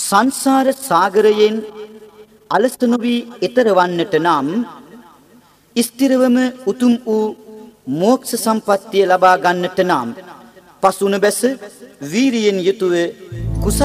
සංසාර සාගරයෙන් අලස නොවී ඈතර වන්නට නම් ස්ථිරවම උතුම් වූ මෝක්ෂ සම්පත්තිය ලබා ගන්නට නම් පසුන බැස වීරියෙන් යුතුව